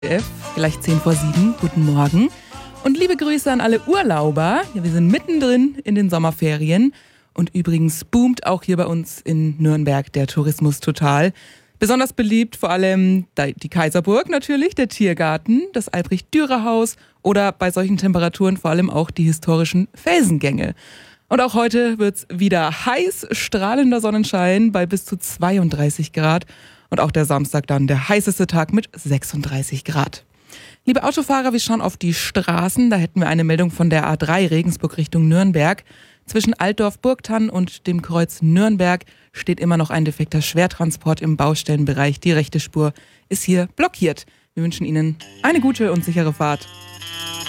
Gleich 6:50. Guten Morgen. Und liebe Grüße an alle Urlauber. Ja, wir sind mittendrin in den Sommerferien. Und übrigens boomt auch hier bei uns in Nürnberg der Tourismus total. Besonders beliebt vor allem die Kaiserburg natürlich, der Tiergarten, das Albrecht-Dürer-Haus oder bei solchen Temperaturen vor allem auch die historischen Felsengänge. Und auch heute wird's wieder heiß, strahlender Sonnenschein bei bis zu 32 Grad. Und auch der Samstag dann der heißeste Tag mit 36 Grad. Liebe Autofahrer, wir schauen auf die Straßen. Da hätten wir eine Meldung von der A3 Regensburg Richtung Nürnberg. Zwischen Altdorf-Burgthann und dem Kreuz Nürnberg steht immer noch ein defekter Schwertransport im Baustellenbereich. Die rechte Spur ist hier blockiert. Wir wünschen Ihnen eine gute und sichere Fahrt.